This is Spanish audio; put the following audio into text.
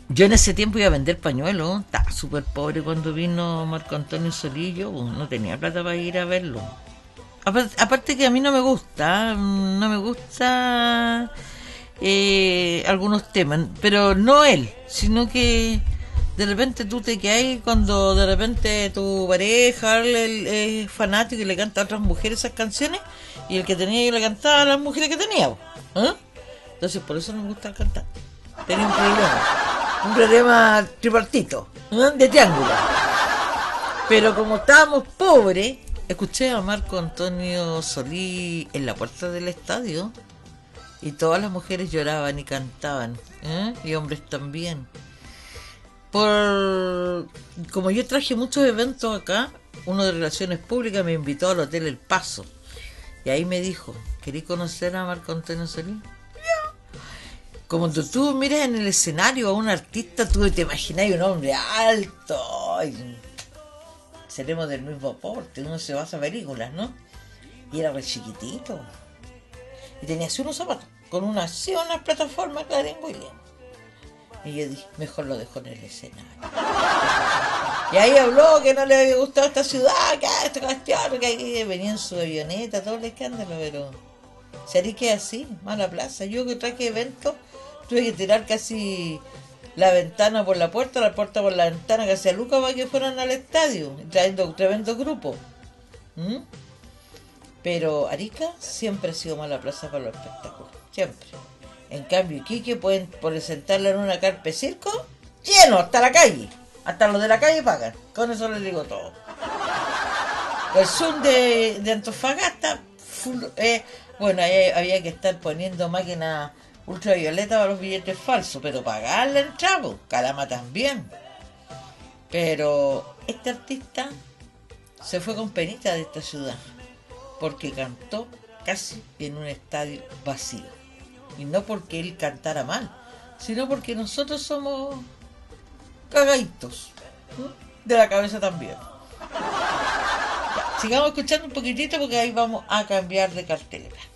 Yo en ese tiempo iba a vender pañuelos, estaba súper pobre cuando vino Marco Antonio Solillo, no tenía plata para ir a verlo. Aparte que a mí no me gusta algunos temas, pero no él, sino que de repente tú te quedas cuando de repente tu pareja es fanático y le canta a otras mujeres esas canciones y el que tenía y le cantaba a las mujeres que tenía. ¿Eh? Entonces por eso no me gusta cantar. Tenía un problema tripartito, ¿eh? De triángulo. Pero como estábamos pobres, escuché a Marco Antonio Solí en la puerta del estadio y todas las mujeres lloraban y cantaban, ¿eh? Y hombres también. Como yo traje muchos eventos acá, uno de Relaciones Públicas me invitó al Hotel El Paso y ahí me dijo, ¿querés conocer a Marco Antonio Solí? Como tú miras en el escenario a un artista, tú te imaginas un hombre alto y seremos del mismo porte, uno se basa a películas, ¿no? Y era re chiquitito y tenía así unos zapatos con unas plataformas Clarence Williams. Y yo dije, mejor lo dejo en el escenario. Y ahí habló que no le había gustado esta ciudad, que esta cuestión, que aquí venía en su avioneta, todo el escándalo, pero ¿sería que así? Mala plaza. Yo que traje eventos, tuve que tirar casi la ventana por la puerta por la ventana, casi a Lucas para que fueran al estadio, trayendo tremendo grupo. Pero Arica siempre ha sido mala plaza para los espectáculos, siempre. En cambio, Iquique pueden presentarla en una carpe circo lleno hasta la calle. Hasta los de la calle pagan. Con eso les digo todo. El Zoom de Antofagasta, bueno, ahí había que estar poniendo máquinas ultravioleta para los billetes falsos, pero pagarle el chavo, Calama también. Pero este artista se fue con penita de esta ciudad, porque cantó casi en un estadio vacío. Y no porque él cantara mal, sino porque nosotros somos cagaditos, ¿no? De la cabeza también. Ya, sigamos escuchando un poquitito porque ahí vamos a cambiar de cartelera.